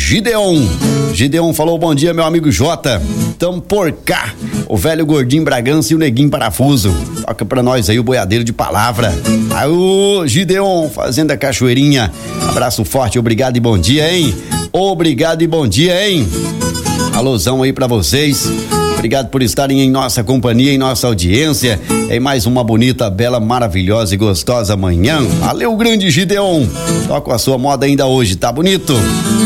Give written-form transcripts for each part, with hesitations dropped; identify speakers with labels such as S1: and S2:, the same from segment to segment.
S1: Gideon falou bom dia, meu amigo Jota. Tamo por cá. O velho gordinho Bragança e o neguinho parafuso. Toca pra nós aí o boiadeiro de palavra. Aí o Gideon fazendo a cachoeirinha. Abraço forte, obrigado e bom dia, hein? Obrigado e bom dia, hein? Alôzão aí pra vocês. Obrigado por estarem em nossa companhia, em nossa audiência. Em mais uma bonita, bela, maravilhosa e gostosa manhã. Valeu, grande Gideon. Toca a sua moda ainda hoje, tá bonito?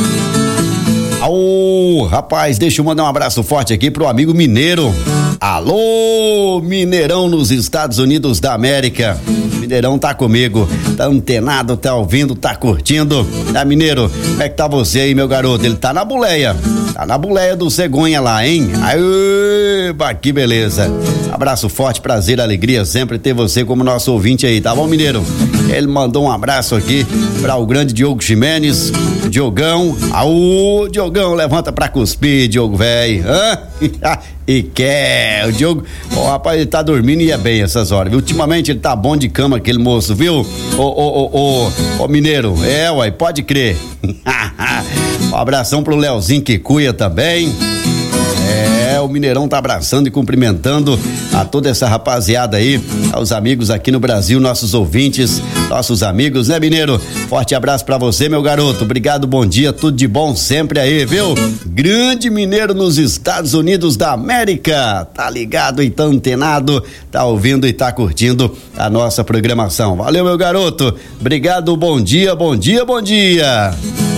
S1: Ô, rapaz, deixa eu mandar um abraço forte aqui pro amigo Mineiro. Alô, Mineirão nos Estados Unidos da América. Mineirão tá comigo, tá antenado, tá ouvindo, tá curtindo. Tá, Mineiro, como é que tá você aí, meu garoto? Ele tá na boleia do cegonha lá, hein? Aê, que beleza. Abraço forte, prazer, alegria sempre ter você como nosso ouvinte aí, tá bom, Mineiro? Ele mandou um abraço aqui pra o grande Diogo Ximenes, Diogão. Aô, Diogão, levanta pra cuspir, Diogo, velho. E quer, o Diogo, rapaz, ele tá dormindo e é bem essas horas, viu? Ultimamente ele tá bom de cama, aquele moço, viu? Ô, Mineiro, uai, pode crer. Um abração pro Leozinho que cuia também. O Mineirão tá abraçando e cumprimentando a toda essa rapaziada aí, aos amigos aqui no Brasil, nossos ouvintes, nossos amigos, né, Mineiro? Forte abraço pra você, meu garoto. Obrigado, bom dia, tudo de bom sempre aí, viu? Grande Mineiro nos Estados Unidos da América. Tá ligado e tá antenado, tá ouvindo e tá curtindo a nossa programação. Valeu, meu garoto. Obrigado, bom dia, bom dia, bom dia.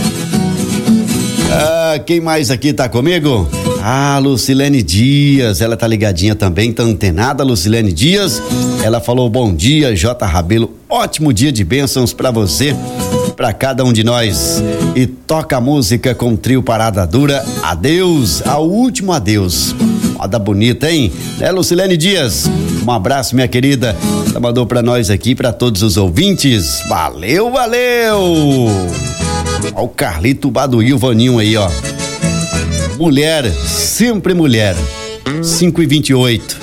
S1: Quem mais aqui tá comigo? Lucilene Dias, ela tá ligadinha também, tá antenada, Lucilene Dias. Ela falou bom dia, J. Rabelo, ótimo dia de bênçãos pra você e pra cada um de nós. E toca a música com o trio Parada Dura, Adeus, ao último adeus. Moda bonita, hein? Lucilene Dias, um abraço, minha querida. Ela mandou pra nós aqui, pra todos os ouvintes. Valeu, valeu! Ó o Carlito Baduí, o Vaninho aí, ó. Mulher, sempre mulher. 5:28.